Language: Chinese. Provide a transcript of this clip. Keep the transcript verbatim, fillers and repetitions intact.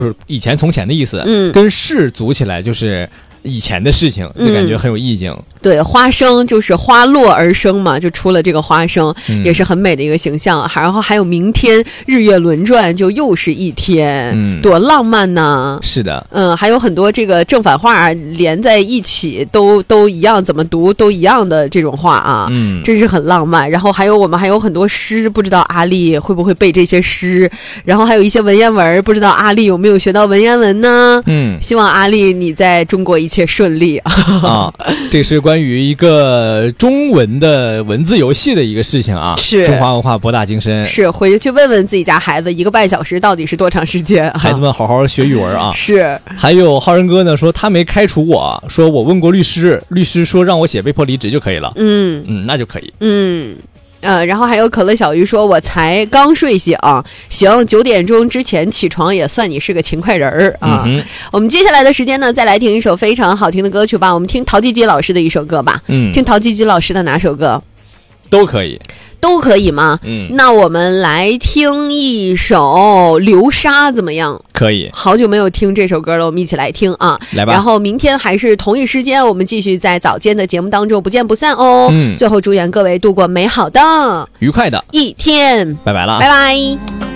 就是以前从前的意思， 嗯， 跟是组起来就是以前的事情，就感觉很有意境。 嗯、对，花生就是花落而生嘛，就出了这个花生， 嗯、 也是很美的一个形象。然后还有明天日月轮转，就又是一天， 嗯， 多浪漫呢。 是的， 嗯，还有很多这个正反话连在一起，都都一样，怎么读都一样的这种话啊， 嗯， 真是很浪漫。然后还有我们还有很多诗，不知道阿丽会不会背这些诗，然后还有一些文言文，不知道阿丽有没有学到文言文呢？ 嗯， 希望阿丽你在中国一切顺利啊！这是关于一个中文的文字游戏的一个事情啊， 是中华文化博大精深， 是回去问问自己家孩子，一个半小时到底是多长时间、啊？ 孩子们好好学语文啊！ 是。 还有浩然哥呢，说他没开除我，说我问过律师，律师说让我写被迫离职就可以了。 嗯嗯，那就可以。 嗯。呃，然后还有可乐小鱼说，我才刚睡醒，行，九点钟之前起床也算你是个勤快人儿啊、 嗯。 我们接下来的时间呢，再来听一首非常好听的歌曲吧。我们听陶吉吉老师的一首歌吧。 嗯， 听陶吉吉老师的哪首歌？ 都可以。 都可以吗？ 嗯， 那我们来听一首《流沙》怎么样？ 可以。 好久没有听这首歌了，我们一起来听啊！ 来吧。 然后明天还是同一时间，我们继续在早间的节目当中不见不散哦。 嗯， 最后祝愿各位度过美好的、 愉快的一天， 拜拜了， 拜拜。